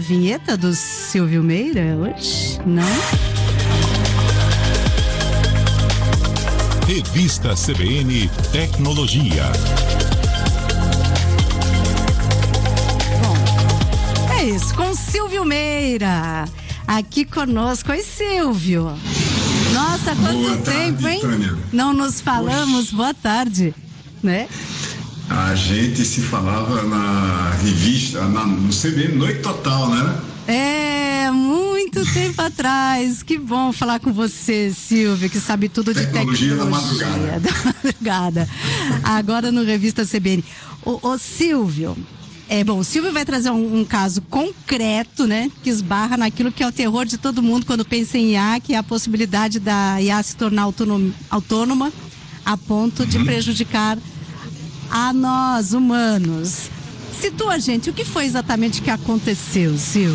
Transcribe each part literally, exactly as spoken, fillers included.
vinheta do Silvio Meira hoje? Não? Revista C B N Tecnologia. Bom, é isso, com Silvio Meira aqui conosco. Oi, Silvio. Nossa, quanto Boa tempo, tarde, hein? Tânia. Não nos falamos. Oxe. Boa tarde, né? A gente se falava na revista, na, no C B N Noite Total, né? É, muito tempo atrás. Que bom falar com você, Silvio, que sabe tudo de Tecnologia tecnologia. da madrugada. Da madrugada. Agora no Revista C B N. Ô, ô Silvio, é bom, o Silvio vai trazer um, um caso concreto, né? Que esbarra naquilo que é o terror de todo mundo quando pensa em I A, que é a possibilidade da I A se tornar autonom, autônoma a ponto de uhum. prejudicar a nós, humanos. Situa a gente, o que foi exatamente que aconteceu, Silvio?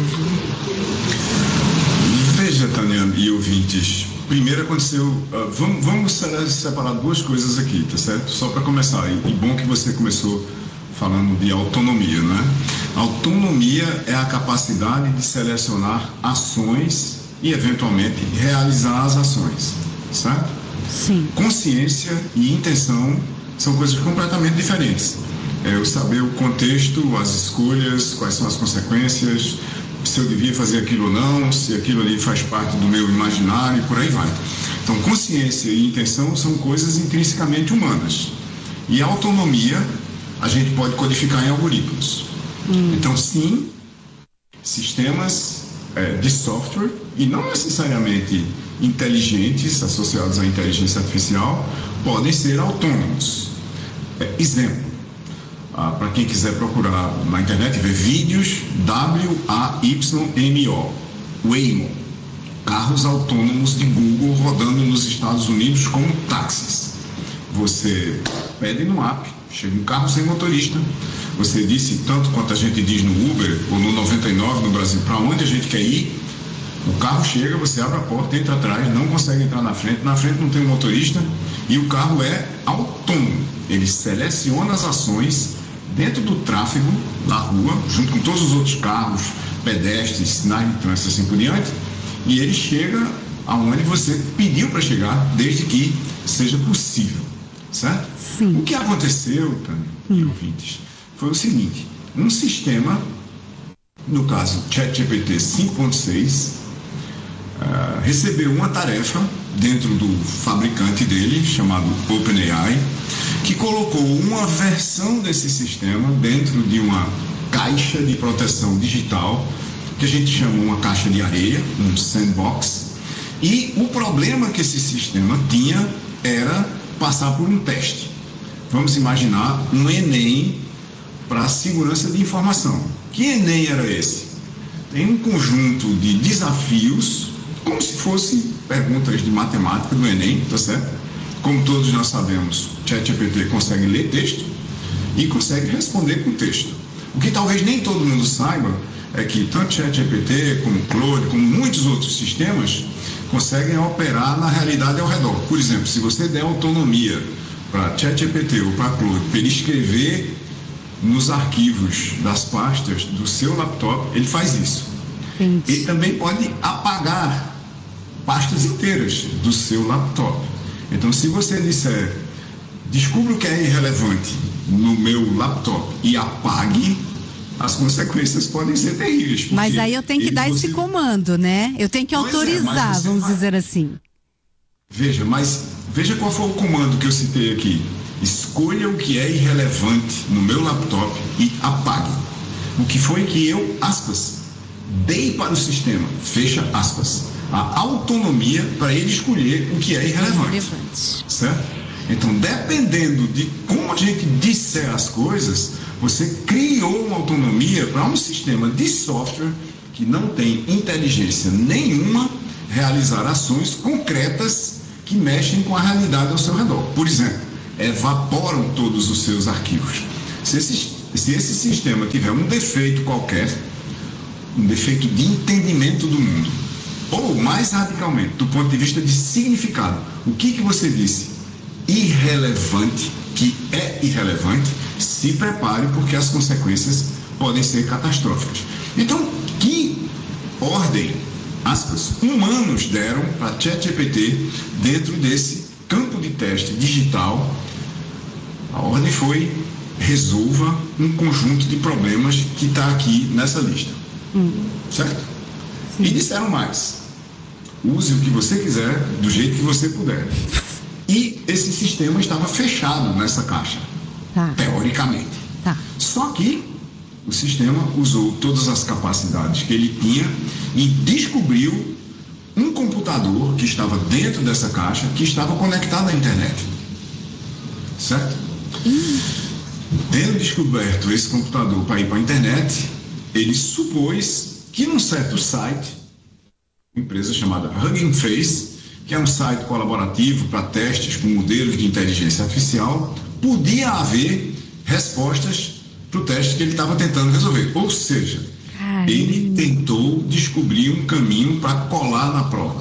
Veja, Tânia e ouvintes, primeiro aconteceu, uh, vamos, vamos separar duas coisas aqui, tá certo? Só para começar, e, e bom que você começou falando de autonomia, né? Autonomia é a capacidade de selecionar ações e, eventualmente, realizar as ações, certo? Sim. Consciência e intenção são coisas completamente diferentes. É eu saber o contexto, as escolhas, quais são as consequências, se eu devia fazer aquilo ou não, se aquilo ali faz parte do meu imaginário e por aí vai. Então, consciência e intenção são coisas intrinsecamente humanas. E a autonomia a gente pode codificar em algoritmos. Hum. Então, sim, sistemas é, de software, e não necessariamente inteligentes, associados à inteligência artificial, podem ser autônomos. É, exemplo, ah, para quem quiser procurar na internet, ver vídeos W A Y M O, Waymo, carros autônomos de Google rodando nos Estados Unidos como táxis. Você pede no app, chega um carro sem motorista, você disse tanto quanto a gente diz no Uber ou no noventa e nove no Brasil, para onde a gente quer ir, o carro chega, você abre a porta, entra atrás, não consegue entrar na frente, na frente não tem um motorista e o carro é autônomo. Ele seleciona as ações dentro do tráfego na rua, junto com todos os outros carros, pedestres, sinais de trânsito, assim por diante, e ele chega aonde você pediu para chegar, desde que seja possível, certo? Sim. O que aconteceu, Tânia e ouvintes, foi o seguinte: um sistema, no caso ChatGPT cinco ponto seis, uh, recebeu uma tarefa dentro do fabricante dele, chamado OpenAI, que colocou uma versão desse sistema dentro de uma caixa de proteção digital, que a gente chama uma caixa de areia, um sandbox, e o problema que esse sistema tinha era passar por um teste. Vamos imaginar um Enem para segurança de informação. Que Enem era esse? Tem um conjunto de desafios, como se fossem perguntas de matemática do Enem, tá certo? Como todos nós sabemos, o ChatGPT consegue ler texto e consegue responder com texto. O que talvez nem todo mundo saiba é que tanto ChatGPT como Claude, como muitos outros sistemas, conseguem operar na realidade ao redor. Por exemplo, se você der autonomia para ChatGPT ou para Claude, para ele escrever nos arquivos das pastas do seu laptop, ele faz isso. Sim. Ele também pode apagar pastas inteiras do seu laptop. Então, se você disser, descubra o que é irrelevante no meu laptop e apague, as consequências podem ser terríveis. Mas aí eu tenho que dar você... esse comando, né? Eu tenho que pois autorizar, é, vamos vai... dizer assim. Veja, mas veja qual foi o comando que eu citei aqui. Escolha o que é irrelevante no meu laptop e apague. O que foi que eu, aspas, dei para o sistema, fecha aspas, a autonomia para ele escolher o que é irrelevante. irrelevante. Certo? Então, dependendo de como a gente disser as coisas, você criou uma autonomia para um sistema de software que não tem inteligência nenhuma realizar ações concretas que mexem com a realidade ao seu redor. Por exemplo, evaporam todos os seus arquivos. Se esse, se esse sistema tiver um defeito qualquer, um defeito de entendimento do mundo, ou mais radicalmente, do ponto de vista de significado, o que, que você disse? Irrelevante, que é irrelevante, se prepare porque as consequências podem ser catastróficas. Então, que ordem, aspas, humanos deram para ChatGPT dentro desse campo de teste digital? A ordem foi: resolva um conjunto de problemas que está aqui nessa lista. Hum. Certo? Sim. E disseram mais: use o que você quiser, do jeito que você puder. E esse sistema estava fechado nessa caixa, tá. Teoricamente. Tá. Só que o sistema usou todas as capacidades que ele tinha e descobriu um computador que estava dentro dessa caixa, que estava conectado à internet. Certo? Hum. Tendo descoberto esse computador para ir para a internet, ele supôs que num certo site, uma empresa chamada Hugging Face, que é um site colaborativo para testes com modelos de inteligência artificial, podia haver respostas para o teste que ele estava tentando resolver. Ou seja, Caramba. ele tentou descobrir um caminho para colar na prova.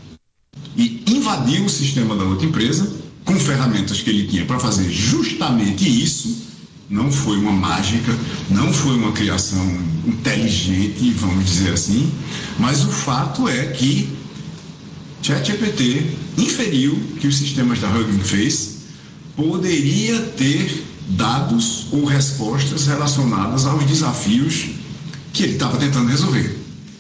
E invadiu o sistema da outra empresa com ferramentas que ele tinha para fazer justamente isso. Não foi uma mágica, não foi uma criação inteligente, vamos dizer assim, mas o fato é que ChatGPT inferiu que os sistemas da Hugging Face poderia ter dados ou respostas relacionadas aos desafios que ele estava tentando resolver.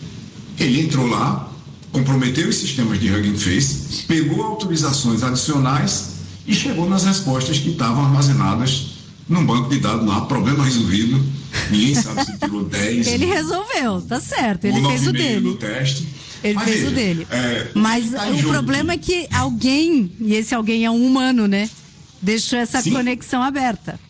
Ele entrou lá, comprometeu os sistemas de Hugging Face, pegou autorizações adicionais e chegou nas respostas que estavam armazenadas num banco de dados lá, problema resolvido. Ninguém sabe se tirou dez. Ele resolveu, tá certo, ele fez o dele. No teste. Ele Mas fez veja, o dele. É, Mas tá o problema aqui. é que alguém, e esse alguém é um humano, né? Deixou essa Sim. conexão aberta.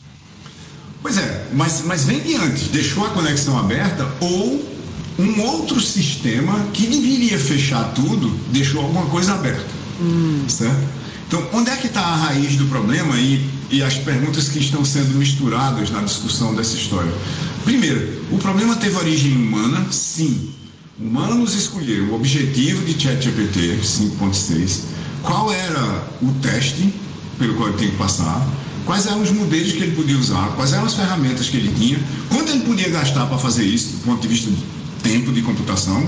Pois é, mas, mas vem de antes, deixou a conexão aberta ou um outro sistema que deveria fechar tudo, deixou alguma coisa aberta. Hum. Certo? Então, onde é que está a raiz do problema e, e as perguntas que estão sendo misturadas na discussão dessa história? Primeiro, o problema teve origem humana? Sim. Humanos escolheram o objetivo de ChatGPT cinco ponto seis, qual era o teste pelo qual ele tinha que passar, quais eram os modelos que ele podia usar, quais eram as ferramentas que ele tinha, quanto ele podia gastar para fazer isso, do ponto de vista de tempo de computação,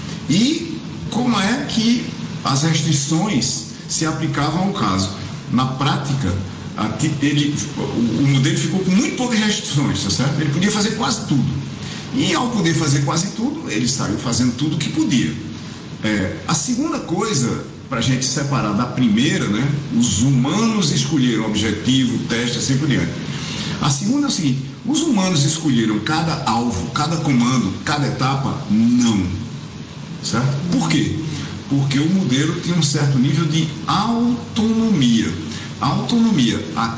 e como é que as restrições se aplicavam ao caso. Na prática, ele, o modelo ficou com muito poucas restrições, tá certo? Ele podia fazer quase tudo. E ao poder fazer quase tudo, ele saiu fazendo tudo o que podia. É, a segunda coisa, para a gente separar da primeira, né? Os humanos escolheram o objetivo, o teste, assim por diante. A segunda é o seguinte: os humanos escolheram cada alvo, cada comando, cada etapa? Não. Certo? Por quê? Porque o modelo tinha um certo nível de autonomia. A autonomia, a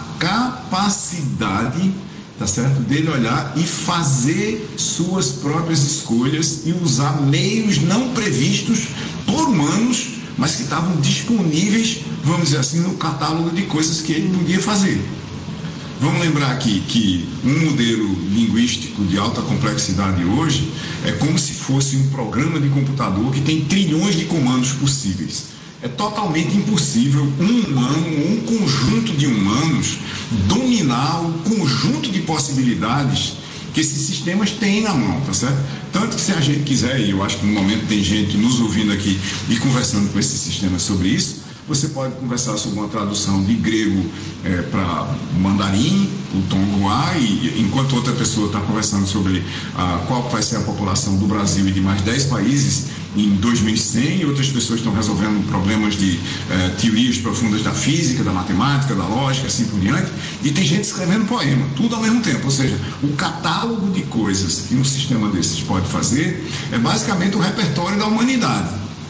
capacidade, tá certo, dele olhar e fazer suas próprias escolhas e usar meios não previstos por humanos, mas que estavam disponíveis, vamos dizer assim, no catálogo de coisas que ele podia fazer. Vamos lembrar aqui que um modelo linguístico de alta complexidade hoje é como se fosse um programa de computador que tem trilhões de comandos possíveis. É totalmente impossível um humano ou um conjunto de humanos dominar o conjunto de possibilidades que esses sistemas têm na mão, tá certo? Tanto que se a gente quiser, e eu acho que no momento tem gente nos ouvindo aqui e conversando com esses sistemas sobre isso, você pode conversar sobre uma tradução de grego é, para mandarim, o tonguá, e enquanto outra pessoa está conversando sobre ah, qual vai ser a população do Brasil e de mais dez países em dois mil e cem, e outras pessoas estão resolvendo problemas de eh, teorias profundas da física, da matemática, da lógica, assim por diante, e tem gente escrevendo poema, tudo ao mesmo tempo. Ou seja, o catálogo de coisas que um sistema desses pode fazer é basicamente o repertório da humanidade.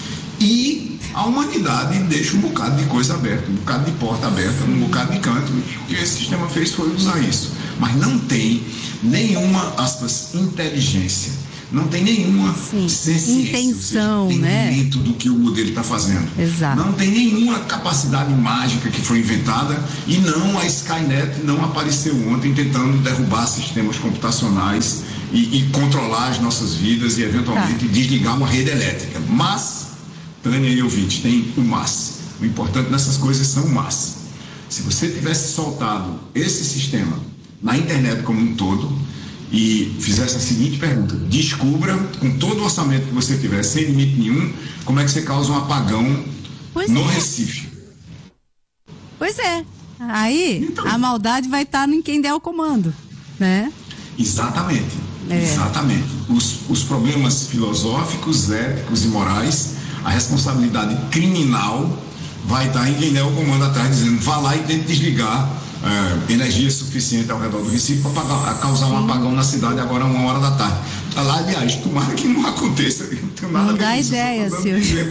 E a humanidade deixa um bocado de coisa aberta, um bocado de porta aberta, um bocado de canto, e o que esse sistema fez foi usar isso. Mas não tem nenhuma, aspas, inteligência, não tem nenhuma intenção, né? Do que o modelo está fazendo. Exato. Não tem nenhuma capacidade mágica que foi inventada, e não, a Skynet não apareceu ontem tentando derrubar sistemas computacionais e, e controlar as nossas vidas e eventualmente tá. desligar uma rede elétrica. Mas Tânia e ouvintes, tem o mas. O importante nessas coisas são o mas. Se você tivesse soltado esse sistema na internet como um todo, e fizesse a seguinte pergunta: descubra, com todo o orçamento que você tiver, sem limite nenhum, como é que você causa um apagão pois no é. Recife. Pois é. Aí então, a maldade vai estar em quem der o comando, né? Exatamente. É. Exatamente. Os, os problemas filosóficos, éticos e morais, a responsabilidade criminal vai estar em quem der o comando atrás, dizendo: vá lá e tente desligar é, energia suficiente ao redor do Recife para causar um apagão na cidade agora uma hora da tarde. Lá, aliás, tomara que não aconteça. Não, tem nada não a ver dá com isso, ideia, Silvio.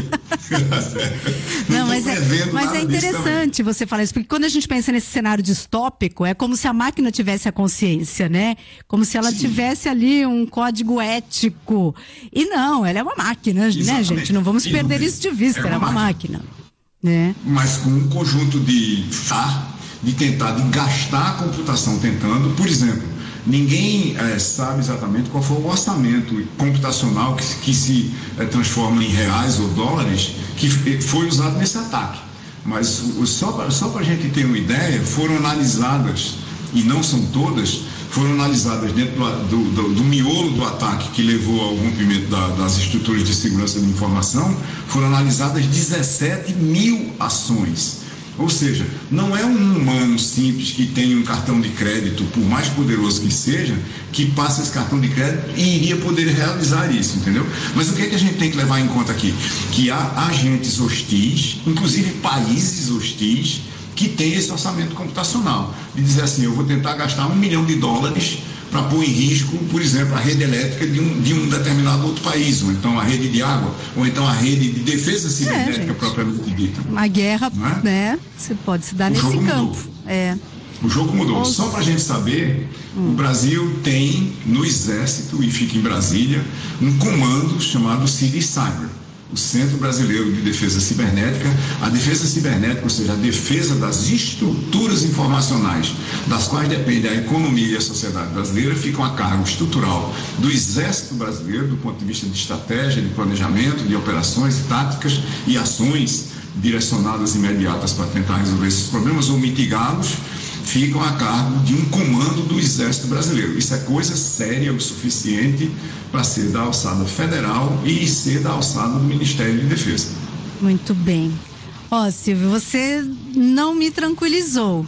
não, não, mas é, mas é interessante você falar isso, porque quando a gente pensa nesse cenário distópico, é como se a máquina tivesse a consciência, né? Como se ela Sim. tivesse ali um código ético. E não, ela é uma máquina, Exatamente. né, gente? Não vamos perder isso de vista, é ela é uma máquina. máquina. Né? Mas com um conjunto de de tentar, de gastar a computação tentando, por exemplo, ninguém é, sabe exatamente qual foi o orçamento computacional que, que se é, transforma em reais ou dólares que foi usado nesse ataque. Mas o, só para só para a gente ter uma ideia, foram analisadas, e não são todas, foram analisadas dentro do, do, do miolo do ataque que levou ao rompimento da, das estruturas de segurança de informação, foram analisadas dezessete mil ações. Ou seja, não é um humano simples que tem um cartão de crédito, por mais poderoso que seja, que passa esse cartão de crédito e iria poder realizar isso, entendeu? Mas o que é que a gente tem que levar em conta aqui? Que há agentes hostis, inclusive países hostis, que têm esse orçamento computacional. De dizer assim: eu vou tentar gastar um milhão de dólares para pôr em risco, por exemplo, a rede elétrica de um, de um determinado outro país, ou então a rede de água, ou então a rede de defesa cibernética é, propriamente dita. Uma guerra, é? né? Você pode se dar o nesse campo. É. O jogo mudou. Ou... Só para a gente saber, hum. o Brasil tem no Exército, e fica em Brasília, um comando chamado C I D Cyber, o Centro Brasileiro de Defesa Cibernética. A defesa cibernética, ou seja, a defesa das estruturas informacionais das quais depende a economia e a sociedade brasileira, ficam a cargo estrutural do Exército Brasileiro, do ponto de vista de estratégia, de planejamento, de operações, táticas e ações direcionadas imediatas para tentar resolver esses problemas ou mitigá-los, ficam a cargo de um comando do Exército Brasileiro. Isso é coisa séria o suficiente para ser da alçada federal e ser da alçada do Ministério de Defesa. Muito bem. Ó, oh, Silvio, você não me tranquilizou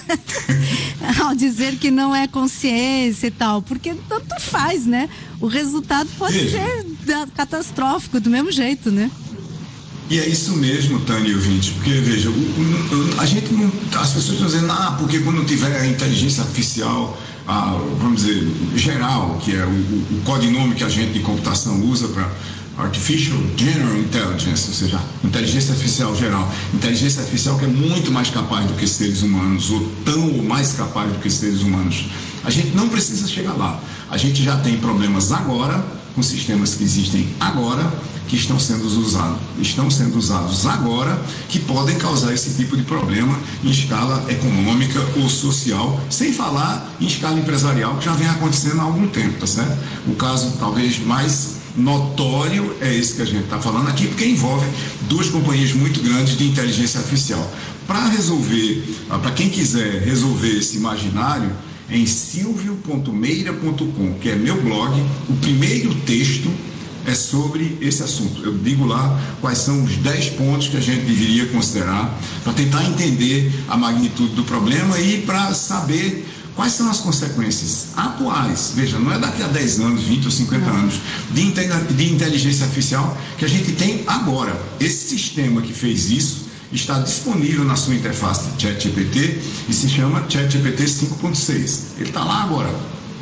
ao dizer que não é consciência e tal, porque tanto faz, né? O resultado pode Veja. ser catastrófico do mesmo jeito, né? E é isso mesmo, Tânia e ouvinte, porque, veja, o, o, a gente não, as pessoas estão dizendo: ah, porque quando tiver a inteligência artificial, a, vamos dizer, geral, que é o, o, o codinome que a gente de computação usa para Artificial General Intelligence, ou seja, inteligência artificial geral, inteligência artificial que é muito mais capaz do que seres humanos, ou tão ou mais capaz do que seres humanos. A gente não precisa chegar lá. A gente já tem problemas agora, com sistemas que existem agora, que estão sendo usados, estão sendo usados agora, que podem causar esse tipo de problema em escala econômica ou social, sem falar em escala empresarial, que já vem acontecendo há algum tempo, tá certo? O caso talvez mais notório é esse que a gente está falando aqui, porque envolve duas companhias muito grandes de inteligência artificial. Para resolver, para quem quiser resolver esse imaginário, em silvio ponto meira ponto com, que é meu blog, o primeiro texto é sobre esse assunto. Eu digo lá quais são os dez pontos que a gente deveria considerar para tentar entender a magnitude do problema e para saber quais são as consequências atuais. Veja, não é daqui a dez anos, vinte ou cinquenta anos de, de inteligência artificial que a gente tem agora. Esse sistema que fez isso está disponível na sua interface de ChatGPT e se chama ChatGPT cinco ponto seis. Ele está lá agora.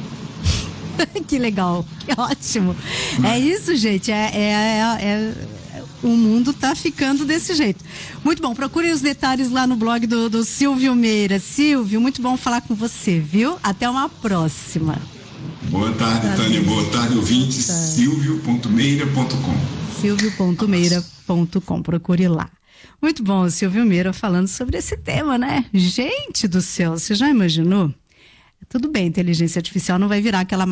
Que legal, que ótimo. É isso, gente. É, é, é, é, o mundo está ficando desse jeito. Muito bom, procurem os detalhes lá no blog do, do Silvio Meira. Silvio, muito bom falar com você, viu? Até uma próxima. Boa tarde, Valeu. Tânia. Boa tarde, ouvintes. silvio ponto meira ponto com. silvio ponto meira ponto com. Procure lá. Muito bom, o Silvio Meira falando sobre esse tema, né? Gente do céu, você já imaginou? Tudo bem, inteligência artificial não vai virar aquela